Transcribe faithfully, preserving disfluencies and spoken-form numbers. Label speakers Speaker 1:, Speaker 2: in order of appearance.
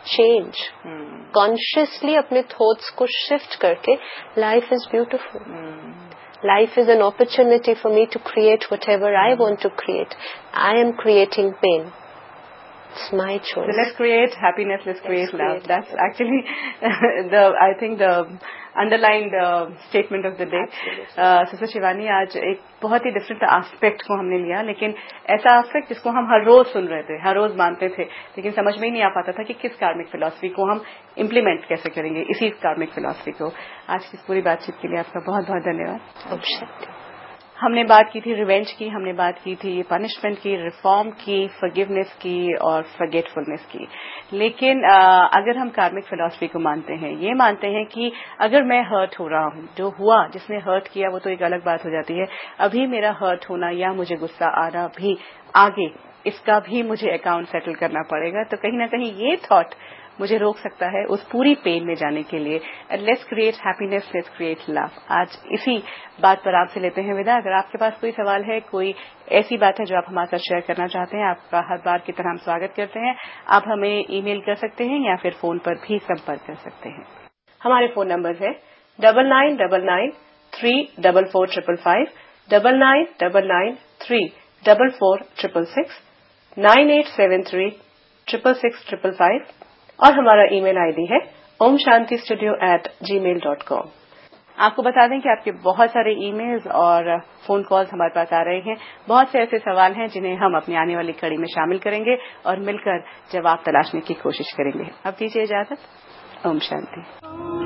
Speaker 1: Change, consciously अपने thoughts को shift करके life is beautiful. Life is an opportunity for me to create whatever I want to create. I am creating pen. It's my choice.
Speaker 2: So let's create happiness, let's, let's create love. Create That's happiness. Actually the, I think the underlined uh, statement of the day. Sister Shivani, आज एक बहुत ही different aspect को हमने लिया, लेकिन ऐसा aspect जिसको हम हर रोज सुन रहे थे, हर रोज मानते थे, लेकिन समझ में ही नहीं आ पाता था कि किस कार्मिक फिलॉसफी को हम इम्प्लीमेंट कैसे करेंगे, इसी कार्मिक फिलॉसफी को. आज की पूरी बातचीत के लिए आपका बहुत बहुत धन्यवाद. हमने बात की थी रिवेंज की, हमने बात की थी पनिशमेंट की, रिफॉर्म की, फॉरगिवनेस की और फॉरगेटफुलनेस की. लेकिन आ, अगर हम कार्मिक फिलॉसफी को मानते हैं, ये मानते हैं कि अगर मैं हर्ट हो रहा हूँ, जो हुआ, जिसने हर्ट किया, वो तो एक अलग बात हो जाती है. अभी मेरा हर्ट होना या मुझे गुस्सा आना भी आगे, इसका भी मुझे अकाउंट सेटल करना पड़ेगा. तो कहीं ना कहीं ये थॉट मुझे रोक सकता है उस पूरी पेन में जाने के लिए. Let's create happiness, let's create love. आज इसी बात पर आपसे लेते हैं विदा. अगर आपके पास कोई सवाल है, कोई ऐसी बात है जो आप हमारे साथ शेयर करना चाहते हैं, आपका हर बार की तरह हम स्वागत करते हैं. आप हमें ईमेल कर सकते हैं या फिर फोन पर भी संपर्क कर सकते हैं. हमारे फोन नंबर है double nine double nine three double four triple five, double nine double nine three double four triple six, nine eight seven three triple six triple five, और हमारा ईमेल आईडी है ओम शांति स्टूडियो एट जी mail dot com. आपको बता दें कि आपके बहुत सारे ईमेल्स और फोन कॉल्स हमारे पास आ रहे हैं. बहुत से ऐसे सवाल हैं जिन्हें हम अपनी आने वाली कड़ी में शामिल करेंगे और मिलकर जवाब तलाशने की कोशिश करेंगे. अब दीजिए इजाजत. ओम शांति.